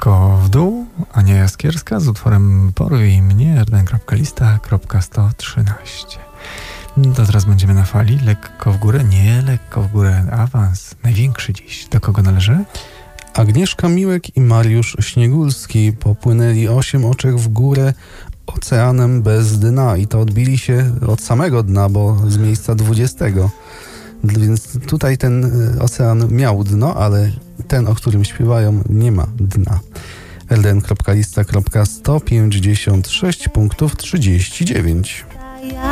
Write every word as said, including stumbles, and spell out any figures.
lekko w dół, Ania Jaskierska z utworem Porwij mnie, r d n kropka lista kropka sto trzynaście. To teraz będziemy na fali, lekko w górę, nie lekko w górę, awans, największy dziś. Do kogo należy? Agnieszka Miłek i Mariusz Śniegulski popłynęli osiem oczek w górę oceanem bez dna i to odbili się od samego dna, bo z miejsca dwudziestego. Więc tutaj ten ocean miał dno, ale ten, o którym śpiewają, nie ma dna. r d n kropka lista kropka sto pięćdziesiąt sześć punktów trzydzieści dziewięć.